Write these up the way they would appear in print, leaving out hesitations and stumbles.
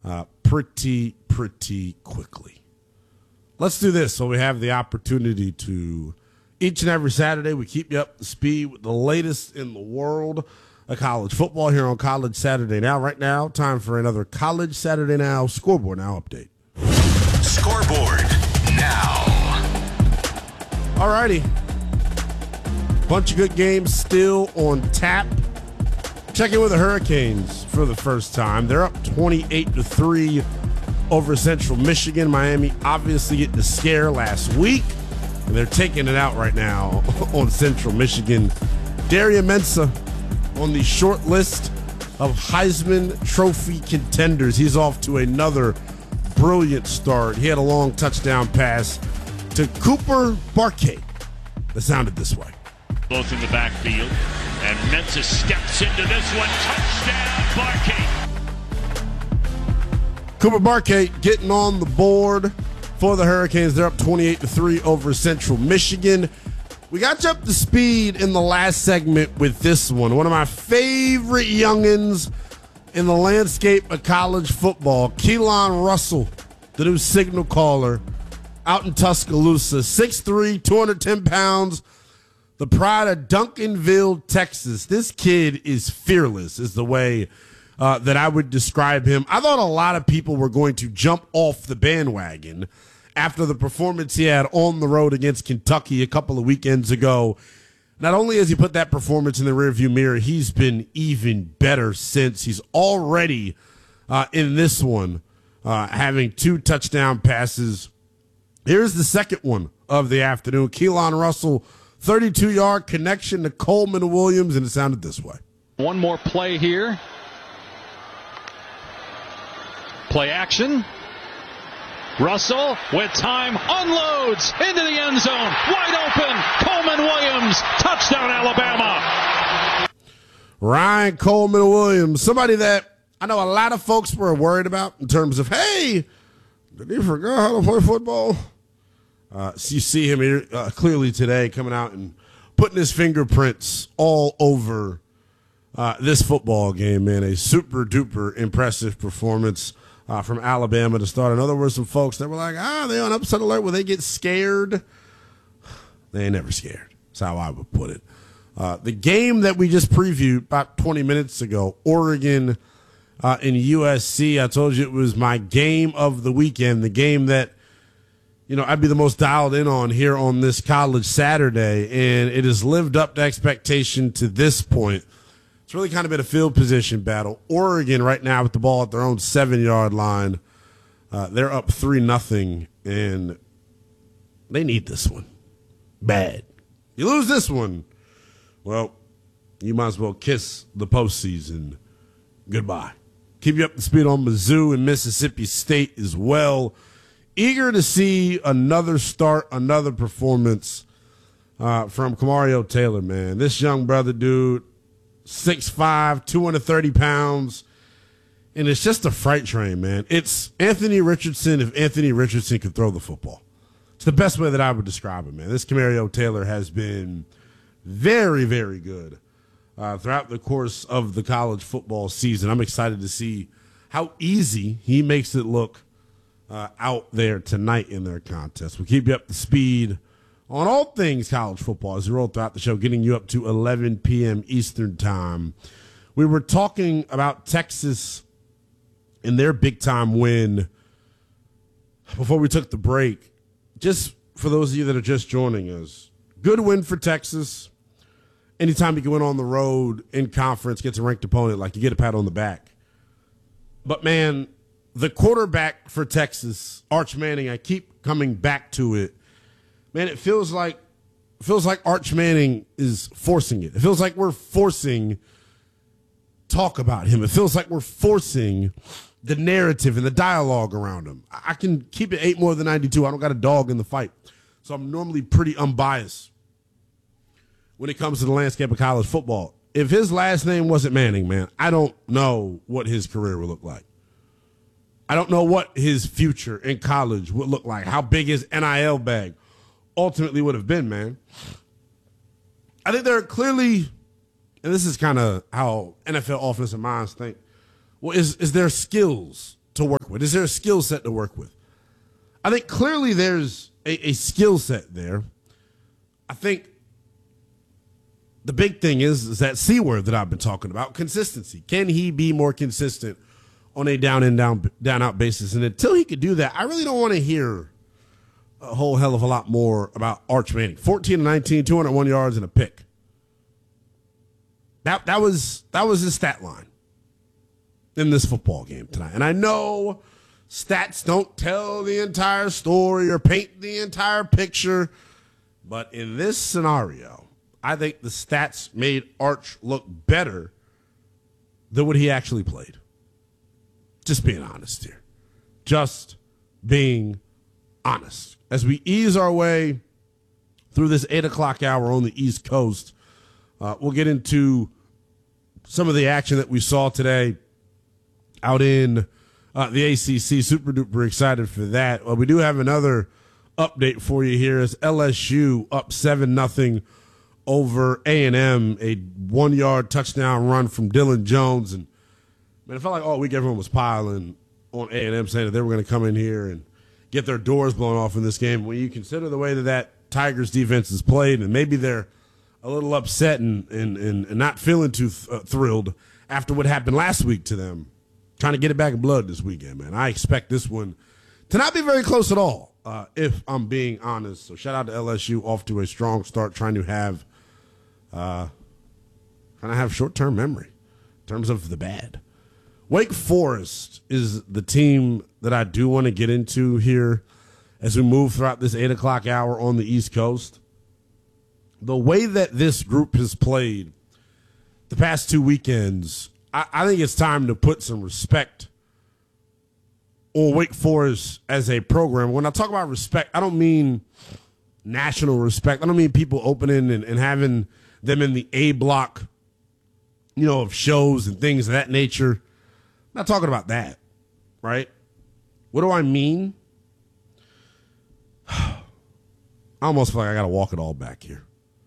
pretty quickly. Let's do this so we have the opportunity to, each and every Saturday, we keep you up to speed with the latest in the world of college football here on College Saturday Now. Right now, time for another College Saturday Now Scoreboard Now update. Scoreboard Now. All righty. Bunch of good games still on tap. Check in with the Hurricanes for the first time. They're up 28-3 over Central Michigan. Miami obviously getting the scare last week, and they're taking it out right now on Central Michigan. Darian Mensah on the short list of Heisman Trophy contenders. He's off to another brilliant start. He had a long touchdown pass to Cooper Barkay that sounded this way. Both in the backfield, and Mensah steps into this one. Touchdown, Barkay. Cooper Barkay getting on the board for the Hurricanes. They're up 28-3 over Central Michigan. We got you up to speed in the last segment with this one. One of my favorite youngins in the landscape of college football, Keelan Russell, the new signal caller out in Tuscaloosa. 6'3", 210 pounds. The pride of Duncanville, Texas. This kid is fearless, is the way that I would describe him. I thought a lot of people were going to jump off the bandwagon after the performance he had on the road against Kentucky a couple of weekends ago. Not only has he put that performance in the rearview mirror, he's been even better since. He's already in this one having 2 touchdown passes. Here's the second one of the afternoon. Keelan Russell, 32-yard connection to Coleman Williams, and it sounded this way. One more play here. Play action. Russell, with time, unloads into the end zone. Wide open. Coleman Williams. Touchdown, Alabama. Ryan Coleman Williams, somebody that I know a lot of folks were worried about in terms of, hey, did he forget how to play football? So you see him here clearly today coming out and putting his fingerprints all over this football game, man. A super-duper impressive performance from Alabama to start. I know there were some folks that were like, they on upset alert. Will they get scared? They ain't never scared. That's how I would put it. The game that we just previewed about 20 minutes ago, Oregon and USC, I told you it was my game of the weekend, the game that I'd be the most dialed in on here on this College Saturday, and it has lived up to expectation to this point. It's really kind of been a field position battle. Oregon right now with the ball at their own 7-yard line. They're up 3-0, and they need this one bad. You lose this one, well, you might as well kiss the postseason goodbye. Keep you up to speed on Mizzou and Mississippi State as well. Eager to see another start, another performance from Kamario Taylor, man. This young brother, dude, 6'5", 230 pounds, and it's just a freight train, man. It's Anthony Richardson if Anthony Richardson could throw the football. It's the best way that I would describe it, man. This Kamario Taylor has been very, very good throughout the course of the college football season. I'm excited to see how easy he makes it look out there tonight in their contest. We'll keep you up to speed on all things college football as we roll throughout the show, getting you up to 11 p.m. Eastern time. We were talking about Texas and their big-time win before we took the break. Just for those of you that are just joining us, good win for Texas. Anytime you can win on the road in conference, gets a ranked opponent, like you get a pat on the back. But, man, the quarterback for Texas, Arch Manning, I keep coming back to it. Man, it feels like Arch Manning is forcing it. It feels like we're forcing talk about him. It feels like we're forcing the narrative and the dialogue around him. I can keep it 8 more than 92. I don't got a dog in the fight. So I'm normally pretty unbiased when it comes to the landscape of college football. If his last name wasn't Manning, man, I don't know what his career would look like. I don't know what his future in college would look like, how big his NIL bag ultimately would have been, man. I think there are clearly, and this is kind of how NFL offensive minds think, well, is there skills to work with? Is there a skill set to work with? I think clearly there's a skill set there. I think the big thing is that C word that I've been talking about, consistency. Can he be more consistent on a down out basis? And until he could do that, I really don't want to hear a whole hell of a lot more about Arch Manning. 14-19, 201 yards and a pick. That was his stat line in this football game tonight. And I know stats don't tell the entire story or paint the entire picture, but in this scenario, I think the stats made Arch look better than what he actually played. Just being honest here. Just being honest. As we ease our way through this 8 o'clock hour on the East Coast, we'll get into some of the action that we saw today out in the ACC. Super duper excited for that. We do have another update for you here as LSU up 7-0 over A&M, a 1-yard touchdown run from Dylan Jones. And man, it felt like all week everyone was piling on A&M saying that they were going to come in here and get their doors blown off in this game. When you consider the way that Tigers defense is played, and maybe they're a little upset and not feeling too thrilled after what happened last week to them, trying to get it back in blood this weekend, man. I expect this one to not be very close at all, if I'm being honest. So shout out to LSU, off to a strong start, trying to have short-term memory in terms of the bad. Wake Forest is the team that I do want to get into here as we move throughout this 8 o'clock hour on the East Coast. The way that this group has played the past 2 weekends, I think it's time to put some respect on Wake Forest as a program. When I talk about respect, I don't mean national respect. I don't mean people opening and having them in the A block, of shows and things of that nature. I'm not talking about that, right? What do I mean? I almost feel like I got to walk it all back here.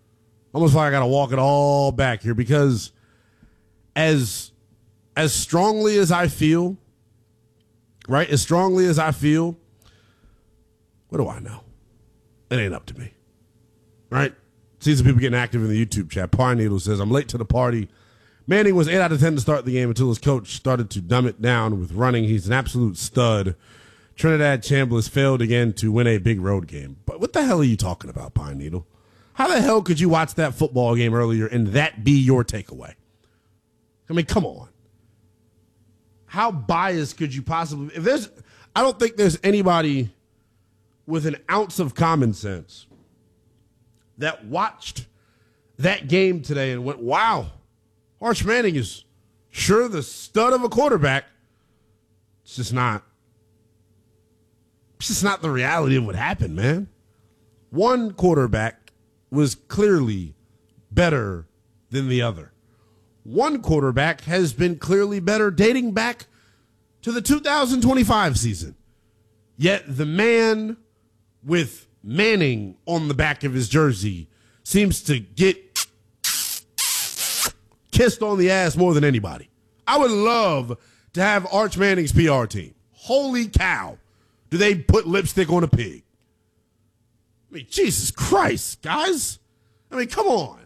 Because as strongly as I feel, right? As strongly as I feel, what do I know? It ain't up to me, right? See some people getting active in the YouTube chat. Pine Needle says, I'm late to the party. Manning was 8 out of 10 to start the game until his coach started to dumb it down with running. He's an absolute stud. Trinidad Chambliss failed again to win a big road game. But what the hell are you talking about, Pine Needle? How the hell could you watch that football game earlier and that be your takeaway? I mean, come on. How biased could you possibly be? I don't think there's anybody with an ounce of common sense that watched that game today and went, wow, Arch Manning is sure the stud of a quarterback. It's just not the reality of what happened, man. One quarterback was clearly better than the other. One quarterback has been clearly better dating back to the 2025 season. Yet the man with Manning on the back of his jersey seems to get kissed on the ass more than anybody. I would love to have Arch Manning's PR team. Holy cow. Do they put lipstick on a pig? I mean, Jesus Christ, guys. I mean, come on.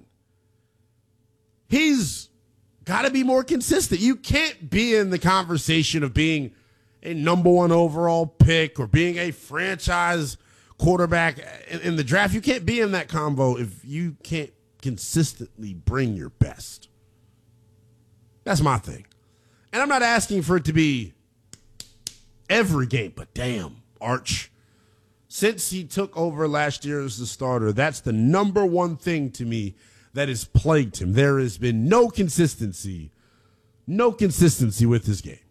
He's got to be more consistent. You can't be in the conversation of being a number 1 overall pick or being a franchise quarterback in the draft. You can't be in that convo if you can't consistently bring your best. That's my thing. And I'm not asking for it to be every game, but damn, Arch. Since he took over last year as the starter, that's the number one thing to me that has plagued him. There has been no consistency with his game.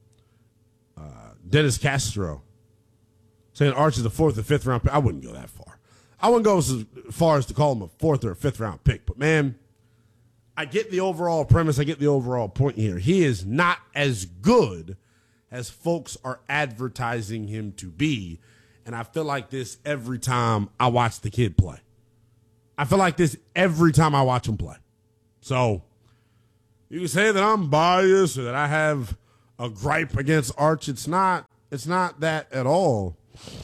Dennis Castro saying Arch is a 4th or 5th round pick. I wouldn't go that far. I wouldn't go as far as to call him a 4th or 5th round pick. But, man, I get the overall premise. I get the overall point here. He is not as good as folks are advertising him to be. And I feel like this every time I watch the kid play. I feel like this every time I watch him play. So you can say that I'm biased or that I have a gripe against Arch. It's not that at all.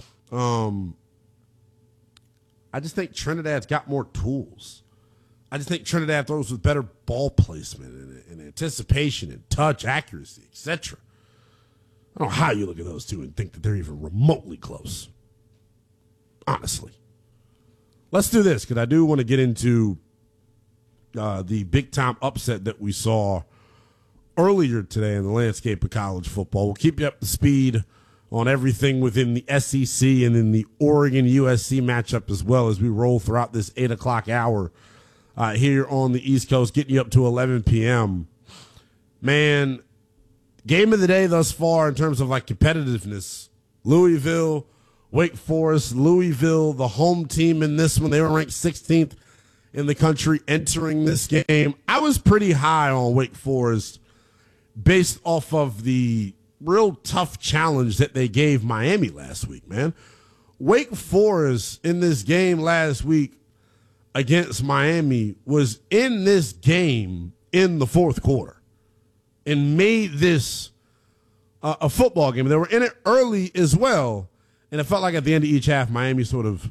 I just think Trinidad's got more tools. I just think Trinidad throws with better ball placement and anticipation and touch, accuracy, etc. I don't know how you look at those two and think that they're even remotely close. Honestly. Let's do this, because I do want to get into the big-time upset that we saw earlier today in the landscape of college football. We'll keep you up to speed on everything within the SEC and in the Oregon-USC matchup as well as we roll throughout this 8 o'clock hour here on the East Coast, getting you up to 11 p.m. Man, game of the day thus far in terms of like competitiveness, Louisville, Wake Forest. Louisville, the home team in this one, they were ranked 16th in the country entering this game. I was pretty high on Wake Forest based off of the real tough challenge that they gave Miami last week, man. Wake Forest in this game last week against Miami was in this game in the fourth quarter and made this a football game. They were in it early as well, and it felt like at the end of each half, Miami sort of,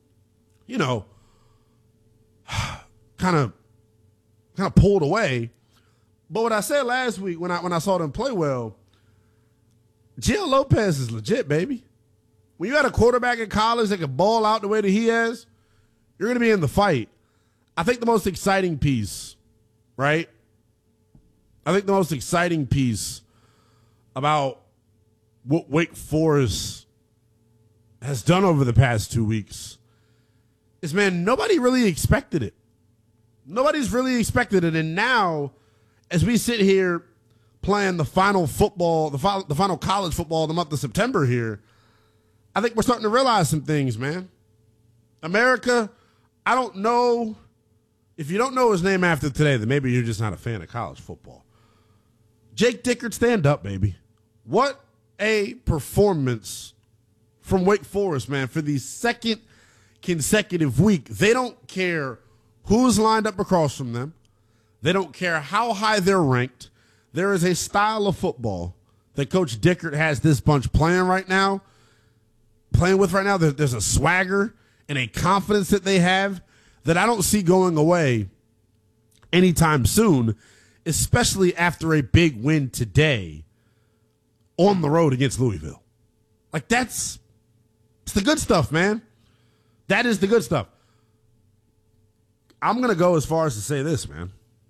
kind of pulled away. But what I said last week when I saw them play well, Gio Lopez is legit, baby. When you got a quarterback in college that can ball out the way that he has, you're going to be in the fight. I think the most exciting piece, right? I think the most exciting piece about what Wake Forest has done over the past 2 weeks is, man, nobody really expected it. Nobody's really expected it. And now, as we sit here playing the final football, the final college football of the month of September here, I think we're starting to realize some things, man. America, I don't know. If you don't know his name after today, then maybe you're just not a fan of college football. Jake Dickert, stand up, baby. What a performance from Wake Forest, man, for the second consecutive week. They don't care who's lined up across from them. They don't care how high they're ranked. There is a style of football that Coach Dickert has this bunch playing with right now. There's a swagger and a confidence that they have that I don't see going away anytime soon, especially after a big win today on the road against Louisville. Like, it's the good stuff, man. That is the good stuff. I'm going to go as far as to say this, man.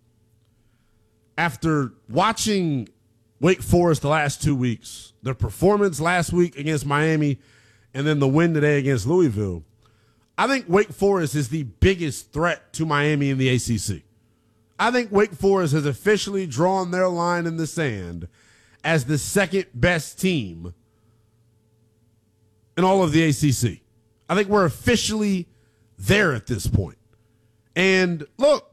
After watching Wake Forest the last 2 weeks, their performance last week against Miami, and then the win today against Louisville, I think Wake Forest is the biggest threat to Miami in the ACC. I think Wake Forest has officially drawn their line in the sand as the second best team in all of the ACC. I think we're officially there at this point. And look,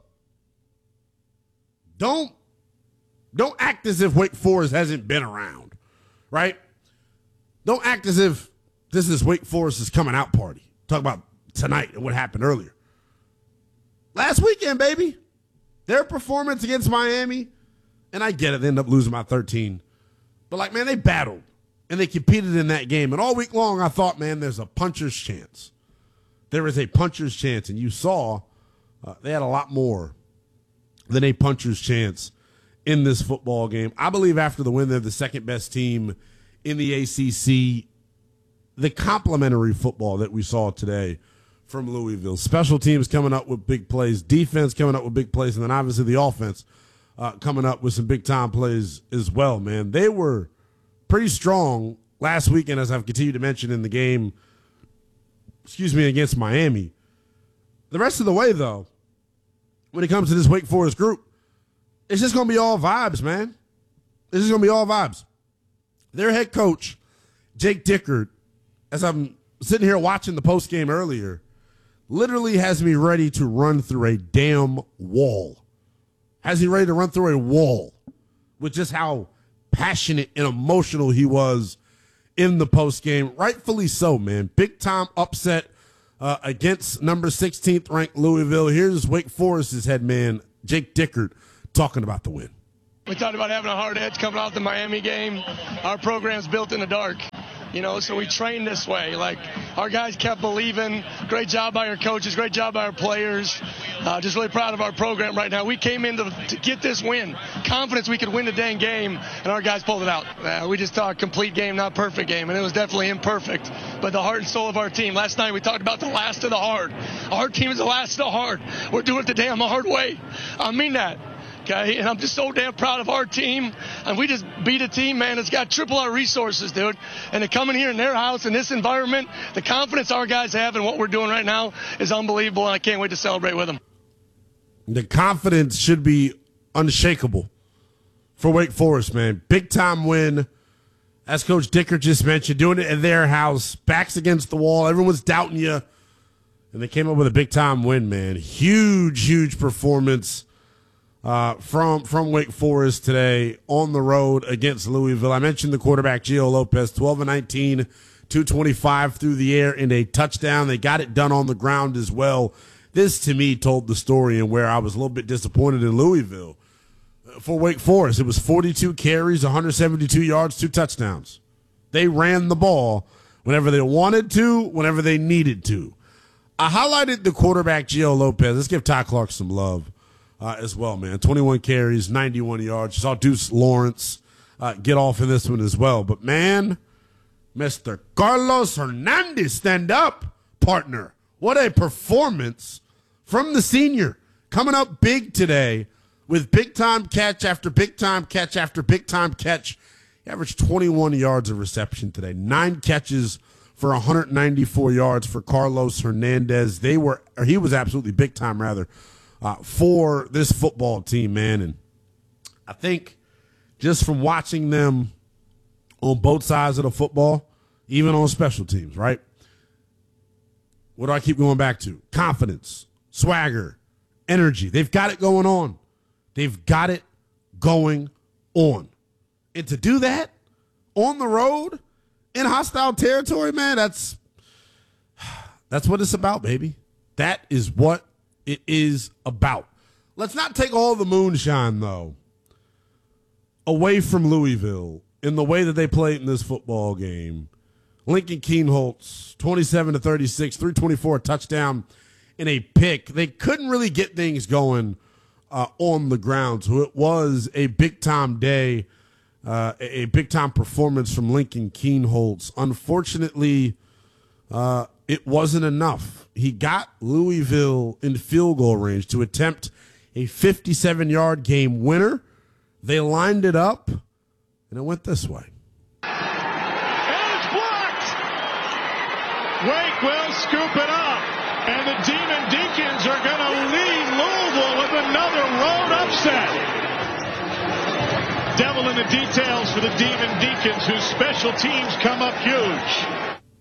don't act as if Wake Forest hasn't been around, right? Don't act as if this is Wake Forest's coming out party. Talk about tonight and what happened earlier. Last weekend, baby, their performance against Miami, and I get it, they end up losing by 13. But, like, man, they battled, and they competed in that game. And all week long, I thought, man, there's a puncher's chance. There is a puncher's chance, and you saw they had a lot more than a puncher's chance in this football game. I believe after the win, they're the second best team in the ACC. The complimentary football that we saw today from Louisville. Special teams coming up with big plays, defense coming up with big plays, and then obviously the offense coming up with some big-time plays as well, man. They were pretty strong last weekend, as I've continued to mention in the game, against Miami. The rest of the way, though, when it comes to this Wake Forest group, it's just going to be all vibes, man. It's just going to be all vibes. Their head coach, Jake Dickert, as I'm sitting here watching the postgame earlier, literally has me ready to run through a damn wall. Has he ready to run through a wall with just how passionate and emotional he was in the postgame. Rightfully so, man. Big-time upset against number 16th ranked Louisville. Here's Wake Forest's head man, Jake Dickert, talking about the win. We talked about having a hard edge coming off the Miami game. Our program's built in the dark. So we train this way. Like, our guys kept believing. Great job by our coaches. Great job by our players. Just really proud of our program right now. We came in to get this win. Confidence we could win the dang game, and our guys pulled it out. We just talked complete game, not perfect game, and it was definitely imperfect. But the heart and soul of our team. Last night we talked about the last of the hard. Our team is the last of the hard. We're doing it the damn hard way. I mean that. Okay, and I'm just so damn proud of our team. And we just beat a team, man, that's got triple our resources, dude. And to come in here in their house, in this environment, the confidence our guys have in what we're doing right now is unbelievable, and I can't wait to celebrate with them. The confidence should be unshakable for Wake Forest, man. Big-time win, as Coach Dicker just mentioned, doing it in their house, backs against the wall. Everyone's doubting you. And they came up with a big-time win, man. Huge, huge performance from Wake Forest today on the road against Louisville. I mentioned the quarterback, Gio Lopez, 12 of 19, 225 through the air and a touchdown. They got it done on the ground as well. This, to me, told the story and where I was a little bit disappointed in Louisville. For Wake Forest, it was 42 carries, 172 yards, 2 touchdowns. They ran the ball whenever they wanted to, whenever they needed to. I highlighted the quarterback, Gio Lopez. Let's give Ty Clark some love. As well, man. 21 carries, 91 yards. You saw Deuce Lawrence get off in this one as well. But, man, Mr. Carlos Hernandez, stand up, partner. What a performance from the senior. Coming up big today with big-time catch after big-time catch after big-time catch. He averaged 21 yards of reception today. 9 catches for 194 yards for Carlos Hernandez. He was absolutely big-time, rather, for this football team, man. And I think just from watching them on both sides of the football, even on special teams, right? What do I keep going back to? Confidence, swagger, energy. They've got it going on. They've got it going on. And to do that on the road in hostile territory, man, that's what it's about, baby. That is what it is about. Let's not take all the moonshine, though, away from Louisville in the way that they played in this football game. Lincoln Kienholz, 27-36, 324, a touchdown and a pick. They couldn't really get things going on the ground, so it was a big-time day, a big-time performance from Lincoln Kienholz. Unfortunately, it wasn't enough. He got Louisville in field goal range to attempt a 57-yard game winner. They lined it up, and it went this way. And it's blocked! Wake will scoop it up, and the Demon Deacons are going to lead Louisville with another road upset. Devil in the details for the Demon Deacons, whose special teams come up huge.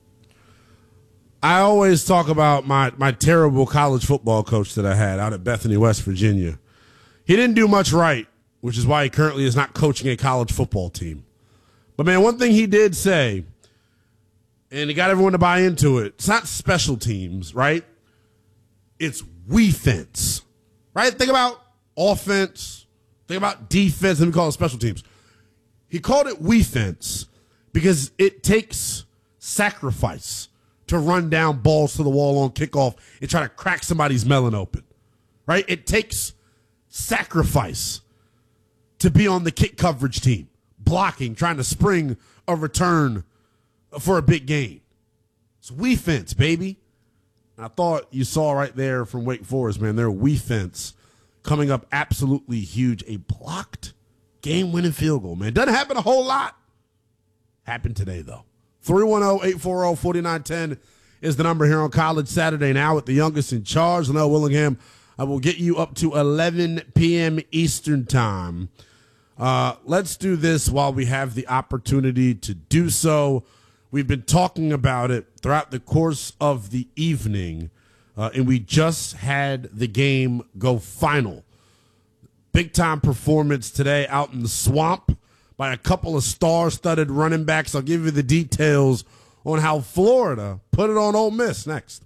I always talk about my terrible college football coach that I had out at Bethany, West Virginia. He didn't do much right, which is why he currently is not coaching a college football team. But, man, one thing he did say, and he got everyone to buy into it, it's not special teams, right? It's we-fence, right? Think about offense. Think about defense. Let me call it special teams. He called it we-fence because it takes sacrifice to run down balls to the wall on kickoff and try to crack somebody's melon open, right? It takes sacrifice to be on the kick coverage team, blocking, trying to spring a return for a big gain. It's we-fence, baby. And I thought you saw right there from Wake Forest, man, their we-fence coming up absolutely huge. A blocked game-winning field goal, man. Doesn't happen a whole lot. Happened today, though. 310-840-4910 is the number here on College Saturday Now with the youngest in charge, Linnell Willingham. I will get you up to 11 p.m. Eastern time. Let's do this while we have the opportunity to do so. We've been talking about it throughout the course of the evening, and we just had the game go final. Big-time performance today out in the swamp by a couple of star-studded running backs. I'll give you the details on how Florida put it on Ole Miss next.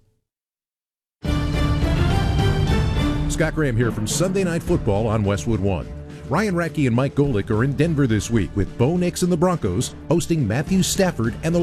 Scott Graham here from Sunday Night Football on Westwood One. Ryan Radke and Mike Golick are in Denver this week with Bo Nix and the Broncos hosting Matthew Stafford and the